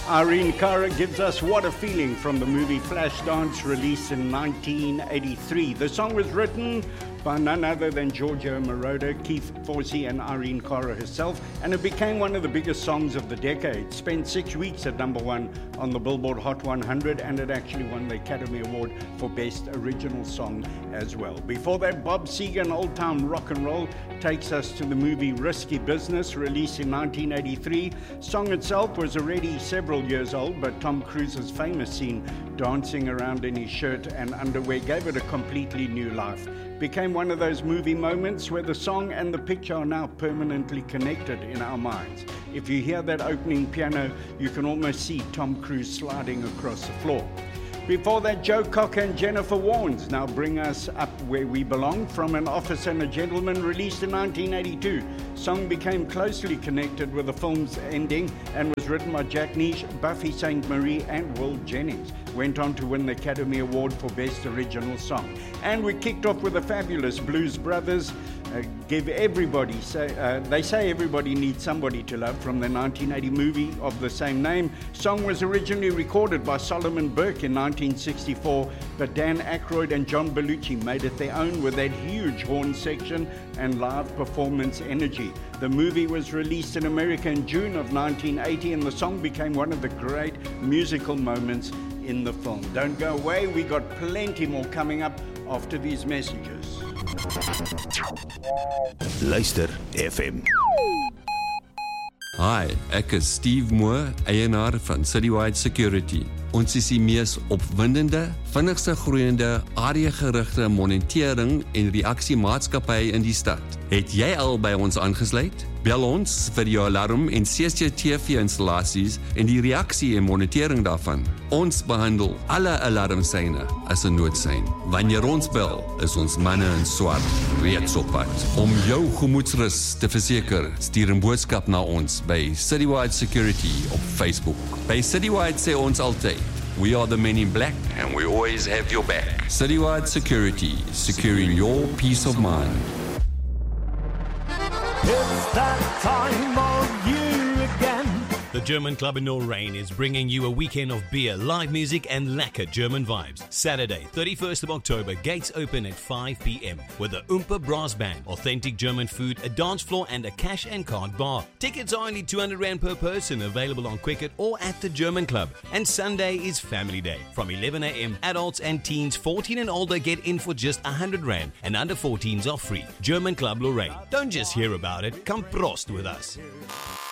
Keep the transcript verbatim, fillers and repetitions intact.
Irene Cara gives us What a Feeling from the movie Flashdance, released in nineteen eighty-three. The song was written by none other than Giorgio Moroder, Keith Forsey and Irene Cara herself, and it became one of the biggest songs of the decade. Spent six weeks at number one on the Billboard Hot one hundred, and it actually won the Academy Award for Best Original Song as well. Before that, Bob Seger, Old Town Rock and Roll, takes us to the movie Risky Business, released in nineteen eighty-three. Song itself was already several years old, but Tom Cruise's famous scene dancing around in his shirt and underwear gave it a completely new life. Became one of those movie moments where the song and the picture are now permanently connected in our minds. If you hear that opening piano, you can almost see Tom Cruise sliding across the floor. Before that, Joe Cocker and Jennifer Warnes now bring us up where we belong from An Officer and a Gentleman, released in nineteen eighty-two. Song became closely connected with the film's ending and was written by Jack Nish, Buffy Sainte Marie and Will Jennings. Went on to win the Academy Award for Best Original Song. And we kicked off with the fabulous Blues Brothers. Uh, give everybody, say, uh, they say everybody needs somebody to love, from the nineteen eighty movie of the same name. Song was originally recorded by Solomon Burke in nineteen sixty-four, but Dan Aykroyd and John Belushi made it their own with that huge horn section and live performance energy. The movie was released in America in June of nineteen eighty, and the song became one of the great musical moments in the film. Don't go away, we got plenty more coming up after these messages. Luister F M. Hi, ek is Steve Moore, eienaar van Citywide Security. Ons is die mees opwindende, vinnigste groeiende, areagerigte monitering en reaksiemaatskappy in die stad. Het jy al by ons aangesluit? Bel ons vir jou alarm en C C T V-installasies en die reaksie en monitering daarvan. Ons behandel alle alarmsyne as 'n noodsein. Wanneer ons bel, is ons manne in swart reeds op pad. Om jou gemoedsrus te verseker, stuur 'n boodskap na ons by Citywide Security op Facebook. By Citywide sê ons altyd, we are the men in black and we always have your back. Citywide Security, securing your peace of mind. It's that time of year again. The German Club in Lorraine is bringing you a weekend of beer, live music and lekker German vibes. Saturday, thirty-first of October, gates open at five p.m. with the Oompa Brass Band, authentic German food, a dance floor and a cash and card bar. Tickets are only two hundred rand per person, available on Quicket or at the German Club. And Sunday is Family Day. From eleven a.m, adults and teens fourteen and older get in for just one hundred rand and under fourteens are free. German Club Lorraine. Don't just hear about it, come prost with us.